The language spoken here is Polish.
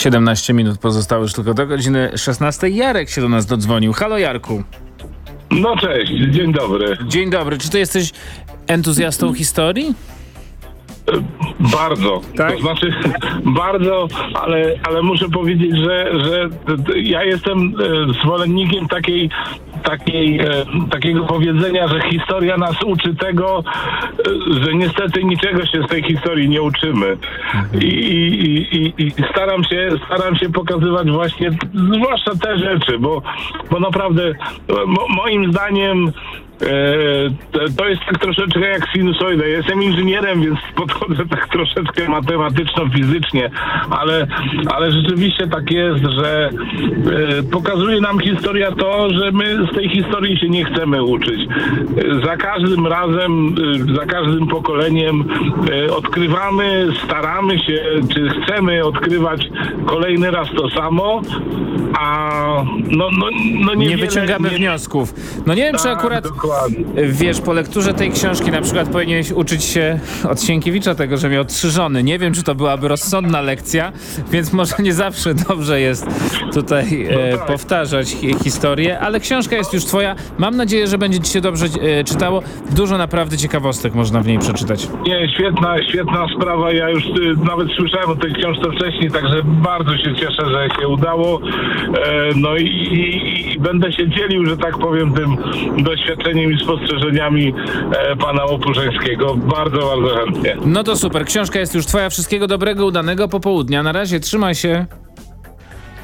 17 minut pozostało już tylko do godziny 16. Jarek się do nas dodzwonił. Halo Jarku. No cześć, dzień dobry. Dzień dobry. Czy ty jesteś entuzjastą historii? Bardzo. Tak? To znaczy bardzo, ale muszę powiedzieć, że ja jestem zwolennikiem takiego powiedzenia, że historia nas uczy tego, że niestety niczego się z tej historii nie uczymy. I staram się pokazywać właśnie, zwłaszcza te rzeczy, bo naprawdę moim zdaniem to jest tak troszeczkę jak sinusoida. Ja jestem inżynierem, więc podchodzę tak troszeczkę matematyczno-fizycznie, ale rzeczywiście tak jest, że pokazuje nam historia to, że my z tej historii się nie chcemy uczyć. Za każdym razem, za każdym pokoleniem odkrywamy, staramy się, czy chcemy odkrywać kolejny raz to samo, a nie wyciągamy wniosków. No nie wiem, czy akurat wiesz, po lekturze tej książki na przykład powinieneś uczyć się od Sienkiewicza tego, że miał 3 żony. Nie wiem, czy to byłaby rozsądna lekcja, więc może nie zawsze dobrze jest tutaj powtarzać historię, ale książka jest już twoja. Mam nadzieję, że będzie ci się dobrze czytało. Dużo naprawdę ciekawostek można w niej przeczytać. Nie, świetna sprawa. Ja już nawet słyszałem o tej książce wcześniej, także bardzo się cieszę, że się udało. No i będę się dzielił, że tak powiem, tym doświadczeniem i spostrzeżeniami pana Opuszeńskiego. Bardzo, bardzo chętnie. No to super. Książka jest już twoja. Wszystkiego dobrego, udanego popołudnia. Na razie, trzymaj się.